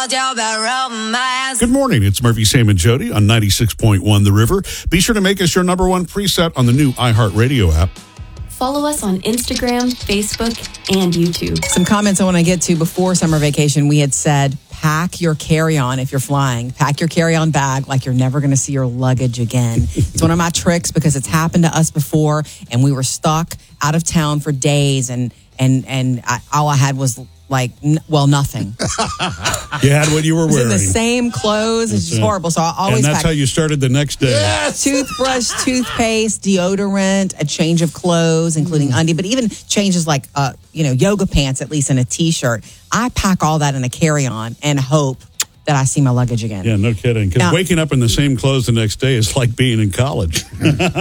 told you about romance. Good morning. It's Murphy, Sam, and Jody on 96.1 The River. Be sure to make us your number one preset on the new iHeartRadio app. Follow us on Instagram, Facebook, and YouTube. Some comments I want to get to before summer vacation. We had said, pack your carry-on if you're flying. Pack your carry-on bag like you're never going to see your luggage again. It's one of my tricks because it's happened to us before, and we were stuck out of town for days, and all I had was nothing. You had what you were wearing. In the same clothes. It's just horrible. So I always And that's pack how you started the next day. Yes! Toothbrush, toothpaste, deodorant, a change of clothes, including undie, but even changes like, yoga pants, at least, and a T-shirt. I pack all that in a carry-on and hope that I see my luggage again. Yeah, no kidding. Because waking up in the same clothes the next day is like being in college. You know what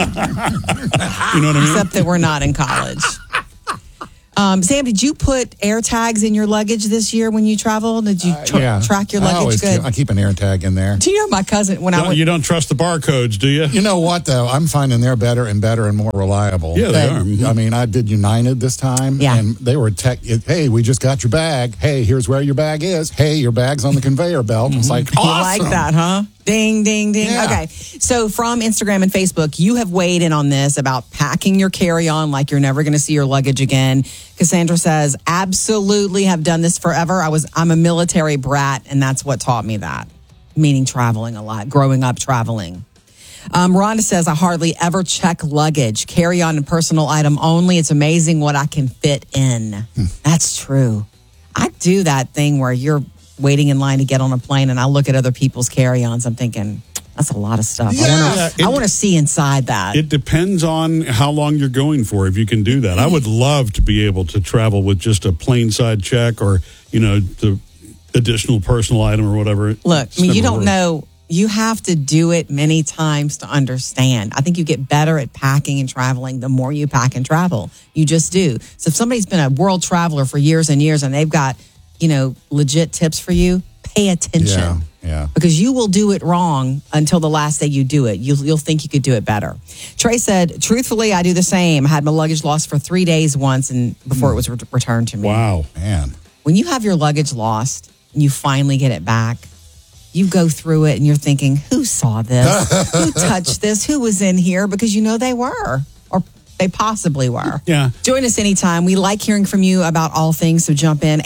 I mean? Except that we're not in college. Sam, did you put air tags in your luggage this year when you traveled? Did you track your luggage good? I keep an air tag in there. Do you know my cousin, you don't trust the barcodes, do you? You know what, though? I'm finding they're better and more reliable. Yeah, they are. Mm-hmm. I mean, I did United this time, and they were hey, we just got your bag. Hey, here's where your bag is. Hey, your bag's on the conveyor belt. It's like, awesome. You like that, huh? Ding, ding, ding. Yeah. Okay. So from Instagram and Facebook, you have weighed in on this about packing your carry-on like you're never going to see your luggage again. Cassandra says, absolutely have done this forever. I'm a military brat, and that's what taught me that, meaning traveling a lot, growing up traveling. Rhonda says, I hardly ever check luggage, carry-on and personal item only. It's amazing what I can fit in. That's true. I do that thing where you're waiting in line to get on a plane, and I look at other people's carry-ons. I'm thinking, that's a lot of stuff. Yeah. I want to see inside that. It depends on how long you're going for, if you can do that. I would love to be able to travel with just a plain side check or, the additional personal item or whatever. Look, you don't know. You have to do it many times to understand. I think you get better at packing and traveling the more you pack and travel. You just do. So if somebody's been a world traveler for years and years and they've got legit tips for you, pay attention. Yeah. Because you will do it wrong until the last day you do it. You'll think you could do it better. Trey said, truthfully, I do the same. I had my luggage lost for 3 days once and before it was returned to me. Wow. Man. When you have your luggage lost and you finally get it back, you go through it and you're thinking, who saw this? Who touched this? Who was in here? Because they were. They possibly were. Yeah. Join us anytime. We like hearing from you about all things, so jump in.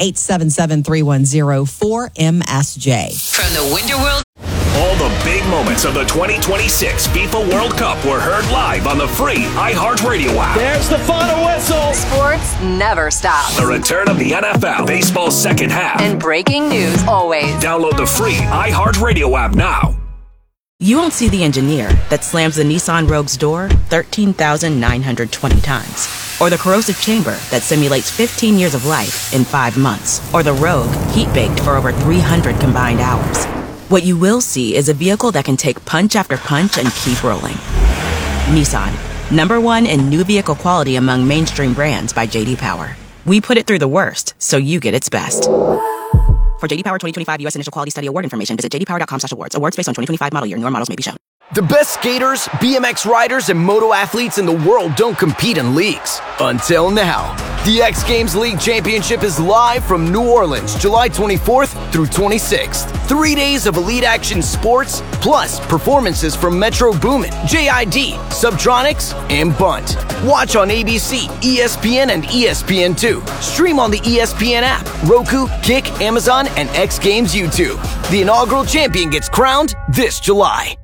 877-310-4MSJ. From the Winter World. All the big moments of the 2026 FIFA World Cup were heard live on the free iHeartRadio app. There's the final whistle. Sports never stops. The return of the NFL, baseball's second half. And breaking news always. Download the free iHeartRadio app now. You won't see the engineer that slams the Nissan Rogue's door 13,920 times. Or the corrosive chamber that simulates 15 years of life in 5 months. Or the Rogue heat-baked for over 300 combined hours. What you will see is a vehicle that can take punch after punch and keep rolling. Nissan, #1 in new vehicle quality among mainstream brands by J.D. Power. We put it through the worst, so you get its best. For J.D. Power 2025 U.S. Initial Quality Study Award information, visit jdpower.com/awards. Awards based on 2025 model year. Newer models may be shown. The best skaters, BMX riders, and moto athletes in the world don't compete in leagues. Until now. The X Games League Championship is live from New Orleans, July 24th through 26th. 3 days of elite action sports, plus performances from Metro Boomin, JID, Subtronics, and Bunt. Watch on ABC, ESPN, and ESPN2. Stream on the ESPN app, Roku, Kick, Amazon, and X Games YouTube. The inaugural champion gets crowned this July.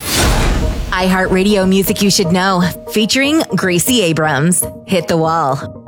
iHeartRadio Music You Should Know, featuring Gracie Abrams. Hit the Wall.